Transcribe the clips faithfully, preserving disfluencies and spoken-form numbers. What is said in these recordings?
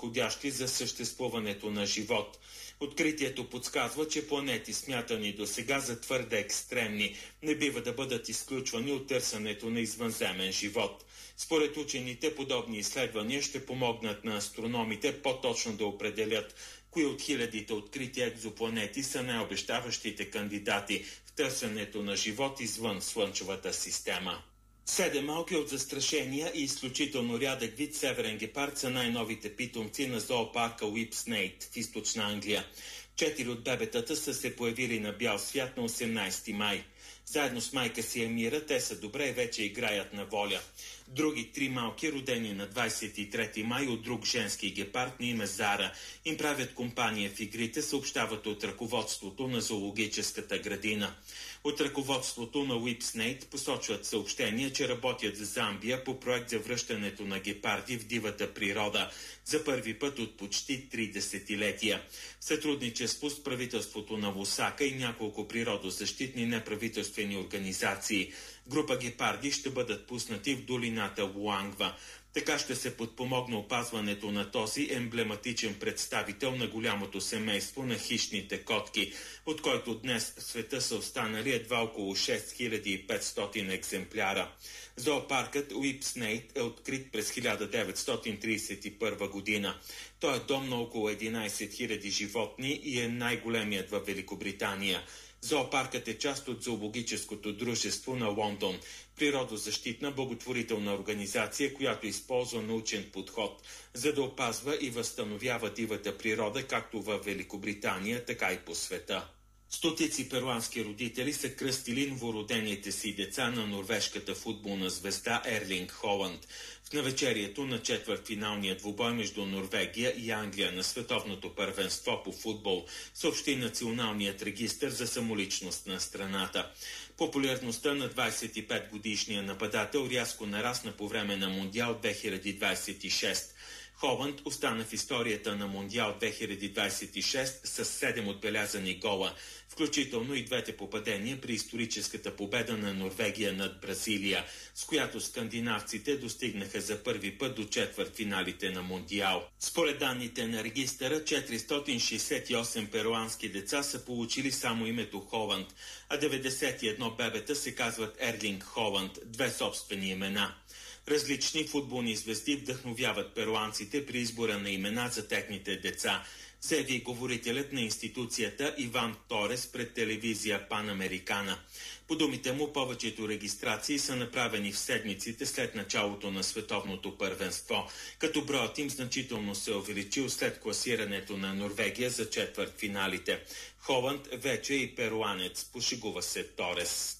подходящи за съществуването на живот. Откритието подсказва, че планети, смятани до сега за твърде екстремни, не бива да бъдат изключвани от търсенето на извънземен живот. Според учените, подобни изследвания ще помогнат на астрономите по-точно да определят кои от хилядите открити екзопланети са най-обещаващите кандидати в търсенето на живот извън Слънчевата система. Седем малки от застрашения и изключително рядък вид северен гепард са най-новите питомци на зоопарка Уипснейт в източна Англия. Четири от бебетата са се появили на бял свят на осемнайсети май. Заедно с майка си Емира те са добре и вече играят на воля. Други три малки, родени на двайсет и трети май от друг женски гепард на име Зара, им правят компания в игрите, съобщават от ръководството на зоологическата градина. От ръководството на Уипснейт посочват съобщения, че работят за Замбия по проект за връщането на гепарди в дивата природа за първи път от почти три десетилетия. В сътрудничество с правителството на Лусака и няколко природозащитни неправителствени организации, група гепарди ще бъдат пуснати в долината Луангва. Така ще се подпомогне опазването на този емблематичен представител на голямото семейство на хищните котки, от който днес в света са останали едва около шест хиляди и петстотин екземпляра. Зоопаркът Уипснейт е открит през хиляда деветстотин трийсет и първа година. Той е дом на около единайсет хиляди животни и е най-големият във Великобритания. Зоопаркът е част от зоологическото дружество на Лондон, природозащитна благотворителна организация, която използва научен подход, за да опазва и възстановява дивата природа както в Великобритания, така и по света. Стотици перуански родители са кръстили новородените си деца на норвежката футболна звезда Ерлинг Холанд в навечерието на четвъртфиналния двубой между Норвегия и Англия на световното първенство по футбол, съобщи Националният регистър за самоличност на страната. Популярността на двайсет и пет годишния нападател рязко нарасна по време на Мондиал две хиляди двайсет и шеста. Холанд остана в историята на Мондиал две хиляди двайсет и шеста с седем отбелязани гола, включително и двете попадения при историческата победа на Норвегия над Бразилия, с която скандинавците достигнаха за първи път до четвъртфиналите на Мондиал. Според данните на регистъра, четиристотин шейсет и осем перуански деца са получили само името Холанд, а деветдесет и едно бебета се казват Ерлинг Холанд, две собствени имена. Различни футболни звезди вдъхновяват перуанците при избора на имена за техните деца, заяви говорителят на институцията Иван Торес пред телевизия Панамерикана. По думите му, повечето регистрации са направени в седмиците след началото на световното първенство, като броят им значително се увеличил след класирането на Норвегия за четвъртфиналите. Холанд вече е и перуанец, пошегува се Торес.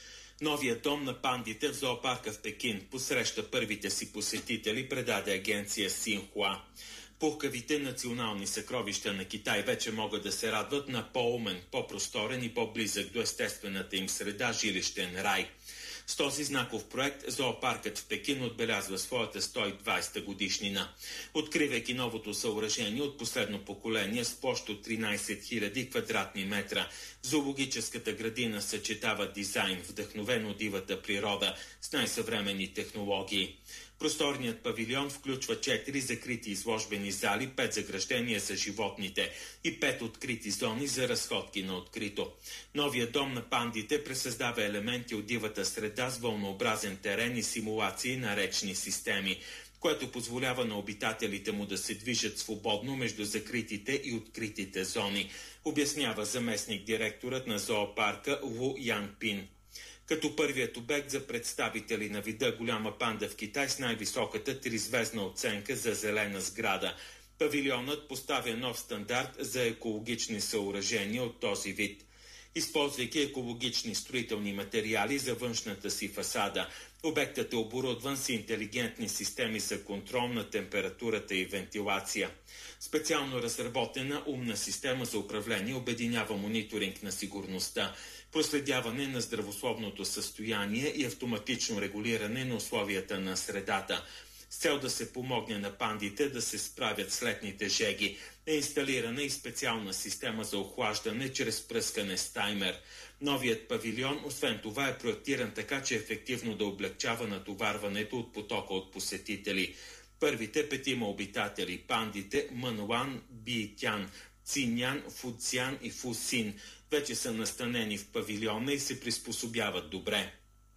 Новият дом на пандите в зоопарка в Пекин посреща първите си посетители, предаде агенция Синхуа. Пухкавите национални съкровища на Китай вече могат да се радват на по-умен, по-просторен и по-близък до естествената им среда жилищен рай. С този знаков проект зоопаркът в Пекин отбелязва своята сто и двайсета годишнина. Откривайки новото съоръжение от последно поколение с площ от тринайсет хиляди квадратни метра, зоологическата градина съчетава дизайн, вдъхновен от дивата природа, с най-съвременни технологии. Просторният павилион включва четири закрити изложбени зали, пет заграждения за животните и пет открити зони за разходки на открито. Новият дом на пандите пресъздава елементи от дивата среда с вълнообразен терен и симулации на речни системи, което позволява на обитателите му да се движат свободно между закритите и откритите зони, обяснява заместник-директорът на зоопарка Лу Янпин. Като първият обект за представители на вида голяма панда в Китай с най-високата тризвездна оценка за зелена сграда. Павилионът поставя нов стандарт за екологични съоръжения от този вид. Използвайки екологични строителни материали за външната си фасада, обектът е оборудван с интелигентни системи за контрол на температурата и вентилация. Специално разработена умна система за управление обединява мониторинг на сигурността, проследяване на здравословното състояние и автоматично регулиране на условията на средата. С цел да се помогне на пандите да се справят с летните жеги, е инсталирана и специална система за охлаждане чрез пръскане с таймер. Новият павилион, освен това, е проектиран така, че ефективно да облегчава натоварването от потока от посетители. Първите петима обитатели, пандите Мънлан, Биитян, Цинян, Фуцян и Фусин, вече са настанени в павилиона и се приспособяват добре.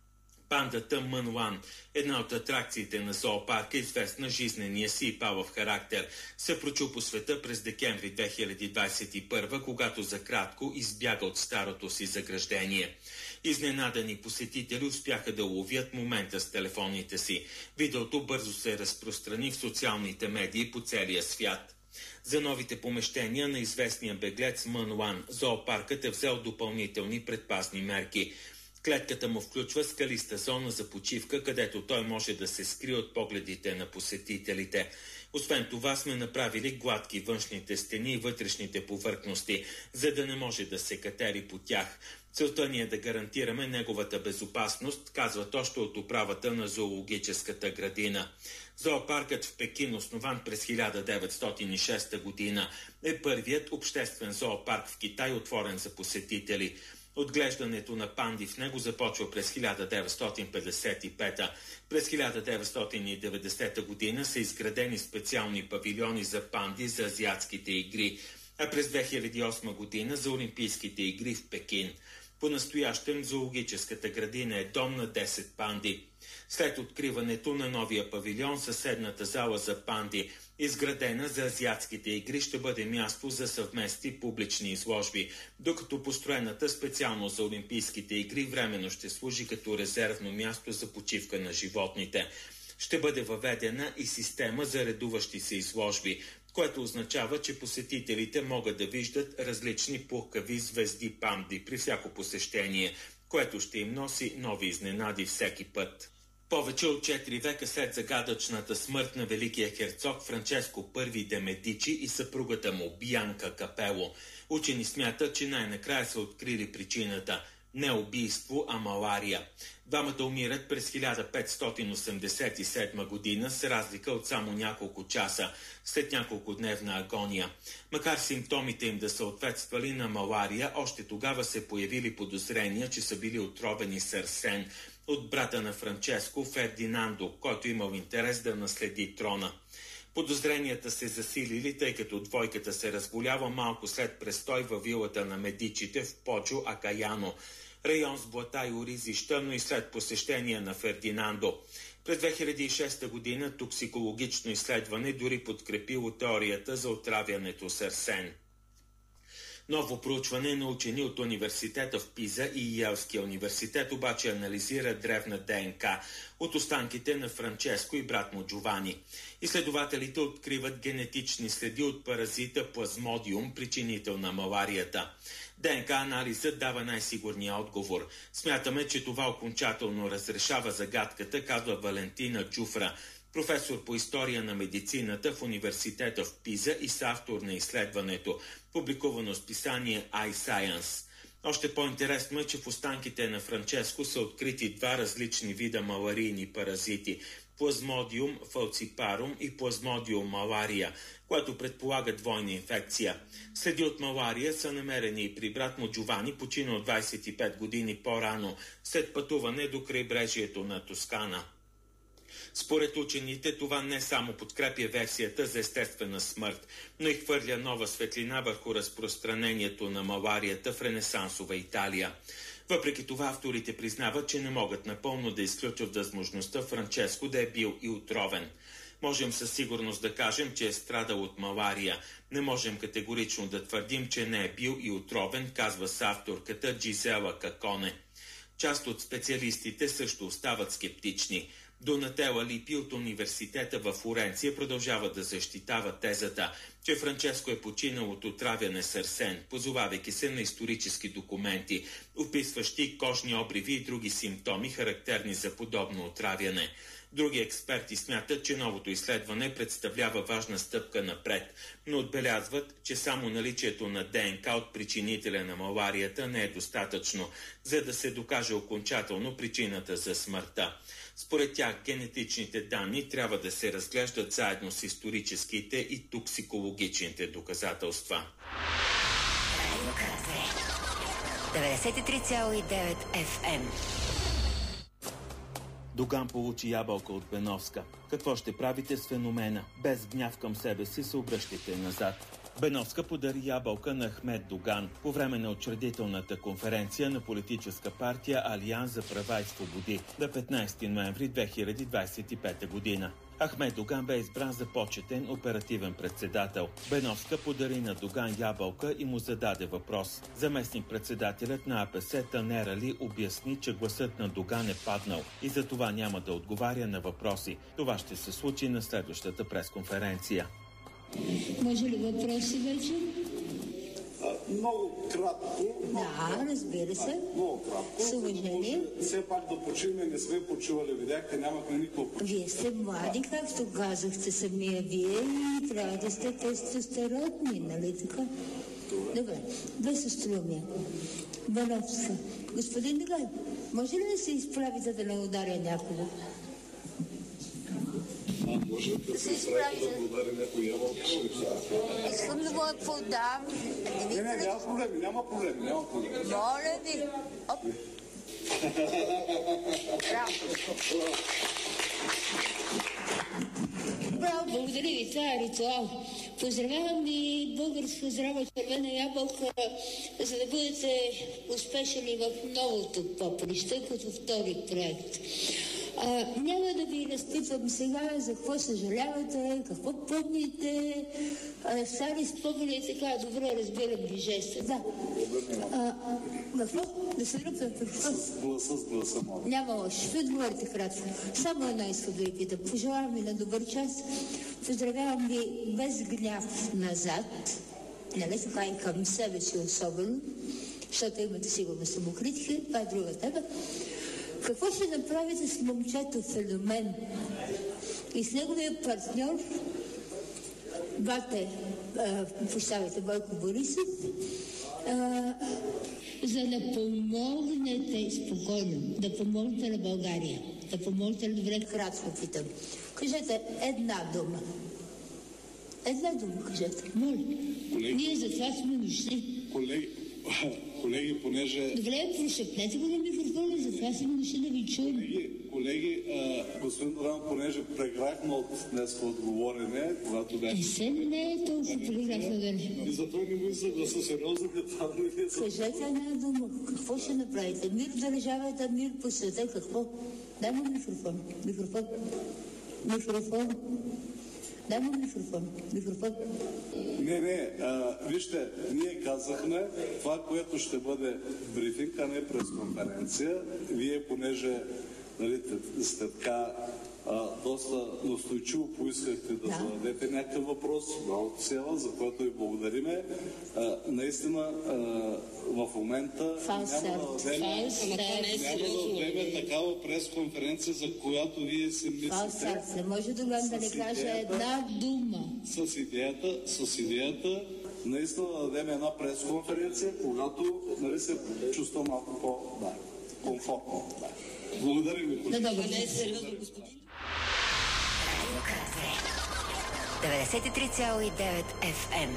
Пандата Мънлан, една от атракциите на зоопарка, известна жизнения си и палав характер, се прочу по света през декември две хиляди двадесет и първа, когато за кратко избяга от старото си заграждение. Изненадани посетители успяха да уловят момента с телефоните си. Видеото бързо се разпространи в социалните медии по целия свят. За новите помещения на известния беглец Мънлан зоопаркът е взел допълнителни предпазни мерки. Клетката му включва скалиста зона за почивка, където той може да се скрие от погледите на посетителите. Освен това сме направили гладки външните стени и вътрешните повърхности, за да не може да се катери по тях. Целта ни е да гарантираме неговата безопасност, казват още от управата на зоологическата градина. Зоопаркът в Пекин, основан през хиляда деветстотин и шеста година, е първият обществен зоопарк в Китай, отворен за посетители. Отглеждането на панди в него започва през хиляда деветстотин петдесет и пета. През хиляда деветстотин и деветдесета година са изградени специални павилиони за панди за азиатските игри, а през две хиляди и осма година за Олимпийските игри в Пекин. По-настоящем зоологическата градина е дом на десет панди. След откриването на новия павилион, съседната зала за панди, изградена за азиатските игри, ще бъде място за съвместни публични изложби, докато построената специално за Олимпийските игри временно ще служи като резервно място за почивка на животните. Ще бъде въведена и система за редуващи се изложби, което означава, че посетителите могат да виждат различни пухкави звезди панди при всяко посещение, което ще им носи нови изненади всеки път. Повече от четири века след загадъчната смърт на великия херцог Франческо Първи де Медичи и съпругата му Бианка Капело, учени смятат, че най-накрая са открили причината – не убийство, а малария. Двамата умират през хиляда петстотин осемдесет и седма година с разлика от само няколко часа след няколко дневна агония. Макар симптомите им да съответствали на малария, още тогава се появили подозрения, че са били отровени с арсен от брата на Франческо Фердинандо, който имал интерес да наследи трона. Подозренията се засилили, тъй като двойката се разболява малко след престой във вилата на Медичите в Поджо Акаяно, район с блата и оризища, но и след посещение на Фердинандо. През две хиляди и шеста година токсикологично изследване дори подкрепило теорията за отравянето с арсен. Ново проучване на учени от университета в Пиза и Йелския университет обаче анализира древна ДНК от останките на Франческо и брат му Джовани. Изследователите откриват генетични следи от паразита Плазмодиум, причинител на маларията. ДНК анализът дава най-сигурния отговор. Смятаме, че това окончателно разрешава загадката, казва Валентина Джуфра, професор по история на медицината в университета в Пиза и съавтор на изследването, публикувано с писание iScience. Още по-интересно е, че в останките на Франческо са открити два различни вида маларийни паразити – Плазмодиум фалципарум и Плазмодиум малария, което предполага двойна инфекция. Следи от малария са намерени и при брат му Джовани, починал двадесет и пет години по-рано, след пътуване до крайбрежието на Тоскана. Според учените, това не само подкрепя версията за естествена смърт, но и хвърля нова светлина върху разпространението на маларията в ренесансова Италия. Въпреки това, авторите признават, че не могат напълно да изключат възможността Франческо да е бил и отровен. Можем със сигурност да кажем, че е страдал от малария. Не можем категорично да твърдим, че не е бил и отровен, казва съавторката Джизела Каконе. Част от специалистите също остават скептични. Донателла Липи от университета във Флоренция продължава да защитава тезата, че Франческо е починал от отравяне с арсен, позовавайки се на исторически документи, описващи кожни обриви и други симптоми, характерни за подобно отравяне. Други експерти смятат, че новото изследване представлява важна стъпка напред, но отбелязват, че само наличието на ДНК от причинителя на маларията не е достатъчно, за да се докаже окончателно причината за смъртта. Според тях генетичните данни трябва да се разглеждат заедно с историческите и токсикологичните доказателства. деветдесет и три цяло и девет еф ем. Доган получи ябълка от Беновска. Какво ще правите с феномена? Без гняв към себе си се обръщайте назад. Беновска подари ябълка на Ахмед Доган по време на учредителната конференция на политическа партия Алианс за права и свободи на петнайсети ноември две хиляди двайсет и пета година. Ахмед Доган бе избран за почетен оперативен председател. Беновска подари на Доган ябълка и му зададе въпрос. Заместник-председателят на АПС Танер Али обясни, че гласът на Доган е паднал и за това няма да отговаря на въпроси. Това ще се случи на следващата пресконференция. Може ли въпроси вече? А, много кратко. Много да, кратко. разбира се. А, много кратко. С уважение. Все пак да почиваме, не сме почивали. Видяхте, нямахме никакво почиване. Вие сте млади, както казахте самия вие, и трябва да сте тестостеронни, нали така? Добре, без астромия. Беновска. Господин Доган, може ли да се изправите да не ударя някого? Може да се изправи да удари някой ябълка. Искам да го подам. Не, не, няма проблеми, няма проблеми, няма проблеми. Моля ви. Оп. Браво. Браво, благодаря ви, това е ритуал. Поздравявам ви, българска здрава червена ябълка, за да бъдете успешни в новото поприще, като втори проект. А, няма да ви разпитвам сега за какво съжалявате, какво помните, а, стари спомени и така, добре разбирам ви жеста. Да. А, какво? Да се ръпвам какво? С гласа, с гласа, моля. Няма лошо. Ви отговорите кратко. Само едно искам да ви питам. Пожелавам ви на добър час. Поздравявам ви без гняв назад. Нали така и към себе си особено, защото имате сигурно самокритика. Това е друга тема. Какво ще направите с момчето Феномен и с неговия партньор Бате, прощавайте, Бойко Борисов, а, за да помогнете спокойно, да помогнете на България, да помогнете на добре, кратко питам. Кажете една дума. Една дума кажете. Моля. Ние за това сме дошли. Колеги, колеги, понеже... Добре, прошепнете го на микрофона, за това сме дошли да ви чуем. Колеги, колеги а, господин Доган, понеже преграхме от днес отговорене, когато бях... Не се не е толкова преграхме да не. И затова не мисля да са сериозни, това да не са... Кажете една дума. Какво ще направите? Мир в държавата, мир по света. Какво? Дай му микрофон. Микрофон. Микрофон. Дай му микрофон. Микрофон. Не, не, а, вижте, ние казахме това, което ще бъде брифинг, а не пресконференция. Вие, понеже нали, сте така а, доста настойчиво поискахте да, да зададете някакъв въпрос, браво села, за което ви благодариме. А, наистина, а, в момента Фалсерт. няма да вземе, няма да вземе такава пресконференция, за която вие си мислите. Фалсерт. Не може да да не каже една дума. С идеята, с идеята наистина да дадем една пресконференция, когато нали, се чувства малко по да, комфортно. Да. Благодаря ви. Да, да, деветдесет и три цяло и девет Еф Ем.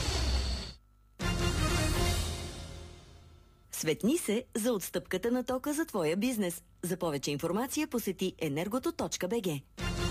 Светни се за отстъпката на тока за твоя бизнес. За повече информация посети енергото точка би джи.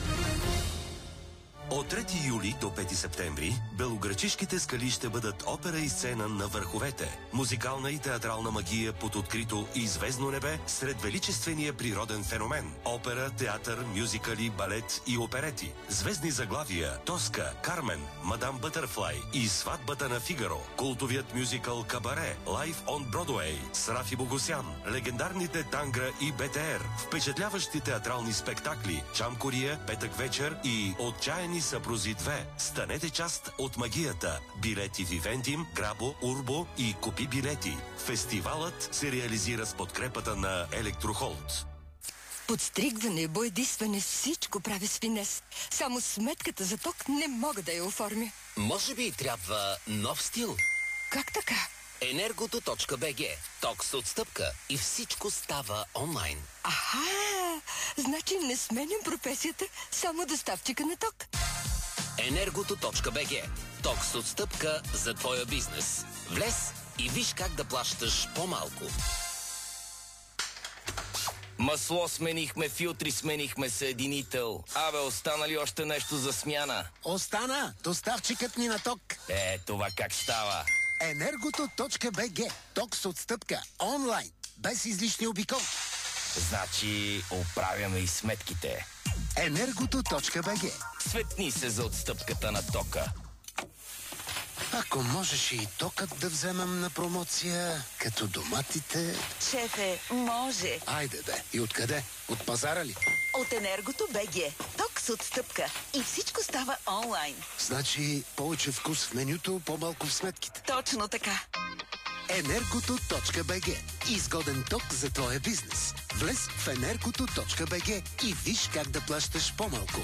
От трети юли до пети септември белоградчишките скали ще бъдат опера и сцена на върховете. Музикална и театрална магия под открито и звездно небе сред величествения природен феномен. Опера, театър, мюзикали, балет и оперети. Звездни заглавия Тоска, Кармен, Мадам Бътърфлай и Сватбата на Фигаро. Култовият мюзикъл Кабаре, Лайв он Бродуей с Рафи Богосян. Легендарните Тангра и Бе Те Ер. Впечатляващи театрални спектакли Чам Кория, Петък вечер и Отчаяни съпрузи две. Станете част от магията. Билети в Ивентим, Грабо, Урбо и Купи билети. Фестивалът се реализира с подкрепата на Електрохолд. Подстригване, боядисване, всичко правя с финес. Само сметката за ток не мога да я оформя. Може би трябва нов стил? Как така? енергото точка би джи. Ток с отстъпка и всичко става онлайн. Аха! Значи не сменям професията, само доставчика на ток. енергото точка би джи. Ток с отстъпка за твоя бизнес. Влез и виж как да плащаш по-малко. Масло сменихме, филтри сменихме, съединител. Абе, остана ли още нещо за смяна? Остана! Доставчикът ни на ток. Е, това как става? Енергото точка бе же. Ток с отстъпка. Онлайн. Без излишни обикол. Значи, оправяме и сметките. Енергото точка бе же. Светни се за отстъпката на тока. Ако можеш и токът да вземам на промоция, като доматите... Шефе, може. Айде бе. И откъде? От пазара ли? От Енергото БГ. Ток с отстъпка. И всичко става онлайн. Значи повече вкус в менюто, по-малко в сметките. Точно така. Енергото точка бе же. Изгоден ток за твоя бизнес. Влез в енергото точка бе же и виж как да плащаш по-малко.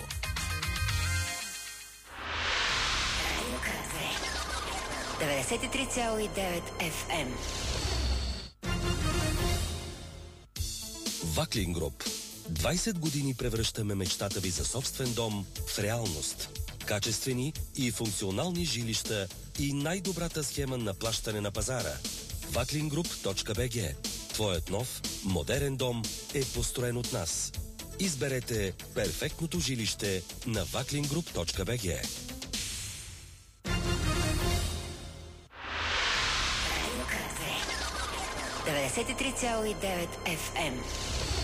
деветдесет и три цяло и девет еф ем. Ваклин Груп. двайсет години превръщаме мечтата ви за собствен дом в реалност. Качествени и функционални жилища и най-добрата схема на плащане на пазара. ваклин груп точка бе же. Твоят нов, модерен дом е построен от нас. Изберете перфектното жилище на ваклин груп точка бе же. деветдесет и три цяло и девет еф ем.